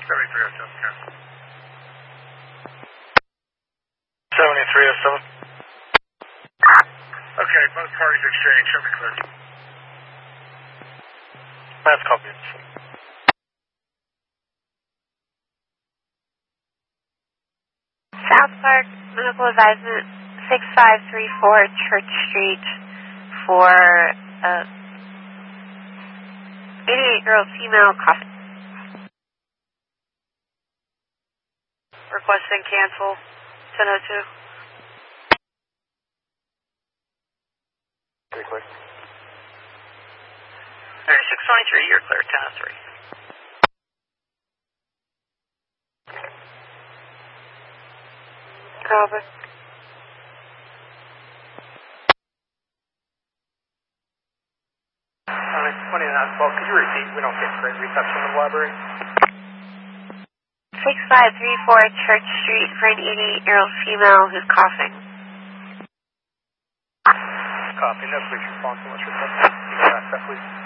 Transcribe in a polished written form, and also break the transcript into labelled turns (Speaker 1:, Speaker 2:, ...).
Speaker 1: 7307, 7307. Okay, both parties exchange. Show me clear. That's copy.
Speaker 2: South Park Medical Advisement 6534 Church Street for 88-year-old female coughing. Requesting cancel 1002.
Speaker 1: Pretty quick.
Speaker 2: 623, you're clear, 1003. Copy.
Speaker 1: 2912, could you repeat? We don't get great reception in the library.
Speaker 2: 6534 Church Street for an 88-year-old female who's coughing.
Speaker 1: Copy. No police response unless requested. You can ask that, please.